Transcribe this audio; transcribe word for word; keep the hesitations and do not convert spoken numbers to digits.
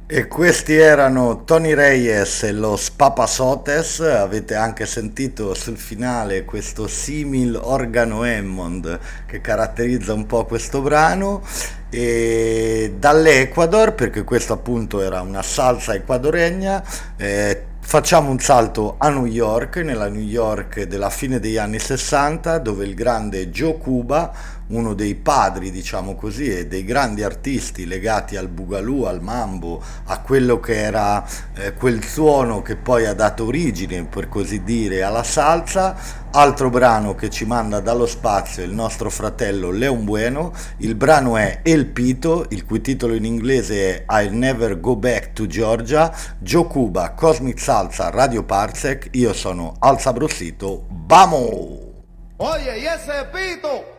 E questi erano Tony Reyes e los Papasotes. Avete anche sentito sul finale questo simil organo Hammond che caratterizza un po' questo brano. E dall'Ecuador, perché questo appunto era una salsa ecuadoregna, eh, facciamo un salto a New York, nella New York della fine degli anni sessanta, dove il grande Joe Cuba, uno dei padri, diciamo così, e dei grandi artisti legati al Boogaloo, al Mambo, a quello che era eh, quel suono che poi ha dato origine, per così dire, alla salsa. Altro brano che ci manda dallo spazio il nostro fratello Leon Bueno. Il brano è El Pito, il cui titolo in inglese è I'll Never Go Back to Georgia. Joe Cuba, Cosmic Salsa, Radio Parsec. Io sono Al Sabrosito. Vamo! Oye, y ese pito